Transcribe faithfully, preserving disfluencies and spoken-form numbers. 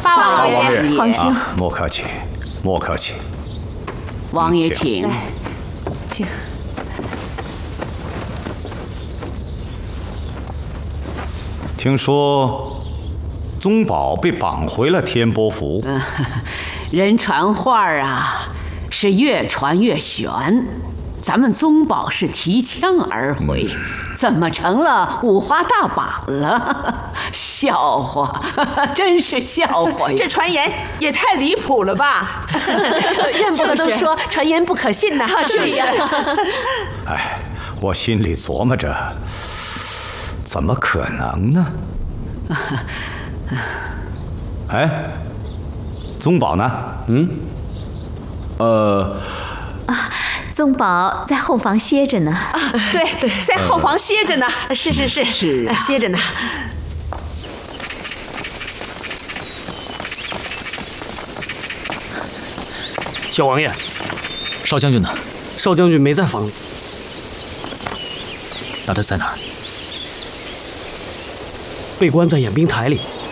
八王爷， 王爷， 皇兄， 啊，莫客气，莫客气。 王爷请。 请。 听说宗保被绑回了天波府。 嗯，人传话啊，是越传越悬。咱们宗保是提枪而回，怎么成了五花大绑了？笑话，真是笑话呀！ 这传言也太离谱了吧！ 院伯都说传言不可信呐。 就是。 哎，我心里琢磨着，怎么可能呢？哎，宗保呢？ 嗯，呃。 啊，宗保在后房歇着呢。 啊，对对，在后房歇着呢。 是是是是， 歇着呢。 小王爷， 少将军呢？ 少将军没在房里。 那他在哪儿？ 被关在演兵台里。